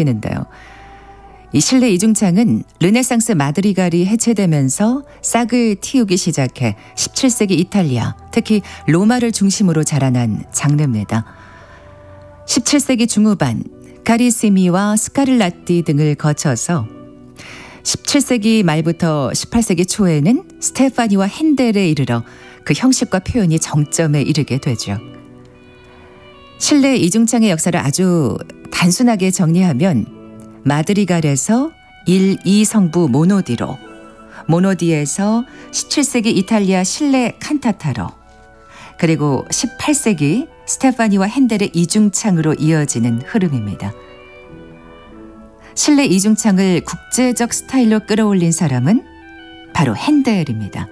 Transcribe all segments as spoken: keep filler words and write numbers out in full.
시작시키는데요. 이 실내 이중창은 르네상스 마드리갈이 해체되면서 싹을 틔우기 시작해 십칠 세기 이탈리아, 특히 로마를 중심으로 자라난 장르입니다. 십칠 세기 중후반 카리시미와 스카를라띠 등을 거쳐서 십칠 세기 말부터 십팔 세기 초에는 스테파니와 핸델에 이르러 그 형식과 표현이 정점에 이르게 되죠. 실내 이중창의 역사를 아주 단순하게 정리하면 마드리갈에서 일, 이 성부 모노디로, 모노디에서 십칠 세기 이탈리아 실내 칸타타로, 그리고 십팔 세기 스테파니와 핸델의 이중창으로 이어지는 흐름입니다. 실내 이중창을 국제적 스타일로 끌어올린 사람은 바로 핸델입니다.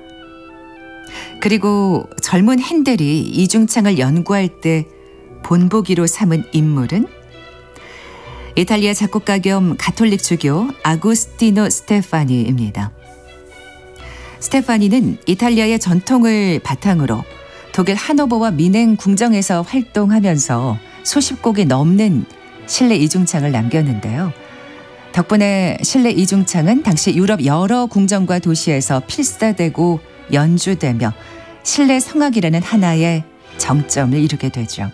그리고 젊은 핸델이 이중창을 연구할 때 본보기로 삼은 인물은 이탈리아 작곡가 겸 가톨릭 주교 아구스티노 스테파니입니다. 스테파니는 이탈리아의 전통을 바탕으로 독일 하노버와 미넨 궁정에서 활동하면서 수십 곡이 넘는 실내 이중창을 남겼는데요. 덕분에 실내 이중창은 당시 유럽 여러 궁정과 도시에서 필사되고 연주되며 실내 성악이라는 하나의 정점을 이루게 되죠.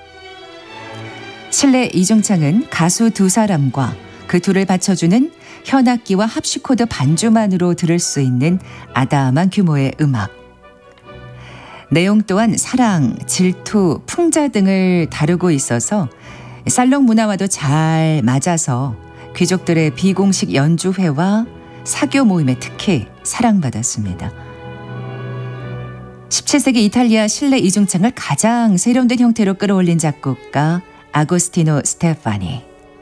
실내 이중창은 가수 두 사람과 그 둘을 받쳐주는 현악기와 합시코드 반주만으로 들을 수 있는 아담한 규모의 음악. 내용 또한 사랑, 질투, 풍자 등을 다루고 있어서 살롱 문화와도 잘 맞아서 귀족들의 비공식 연주회와 사교 모임에 특히 사랑받았습니다. 십칠 세기 이탈리아 실내 이중창을 가장 세련된 형태로 끌어올린 작곡가 아구스티노 스테파니.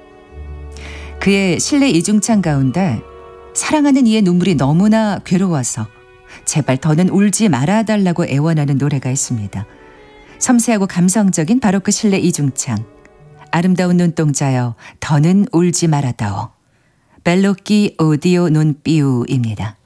그의 실내 이중창 가운데 사랑하는 이의 눈물이 너무나 괴로워서 제발 더는 울지 말아달라고 애원하는 노래가 있습니다. 섬세하고 감성적인 바로크 실내 이중창. 아름다운 눈동자여 더는 울지 말아다오. 벨로끼 오디오 논 삐우입니다.